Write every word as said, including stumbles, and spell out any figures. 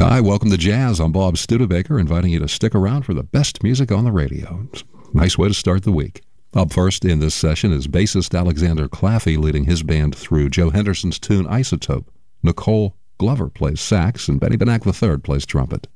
Hi, welcome to Jazz. I'm Bob Studebaker, inviting you to stick around for the best music on the radio. Nice way to start the week. Up first in this session is bassist Alexander Claffey leading his band through Joe Henderson's tune Isotope. Nicole Glover plays sax, and Benny Benack the third plays trumpet.